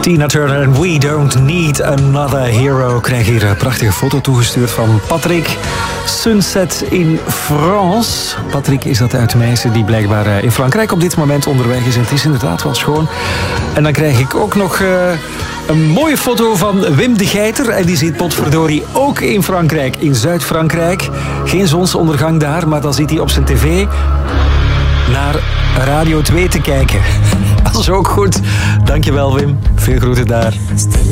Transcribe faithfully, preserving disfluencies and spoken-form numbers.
Tina Turner en We Don't Need Another Hero. Ik krijg hier een prachtige foto toegestuurd van Patrick. Sunset in France. Patrick is dat uit Meissen die blijkbaar in Frankrijk op dit moment onderweg is. En het is inderdaad wel schoon. En dan krijg ik ook nog uh, een mooie foto van Wim de Geiter. En die zit potverdorie ook in Frankrijk, in Zuid-Frankrijk. Geen zonsondergang daar, maar dan zit hij op zijn tv naar Radio twee te kijken. Dat is ook goed. Dankjewel Wim. Veel groeten daar.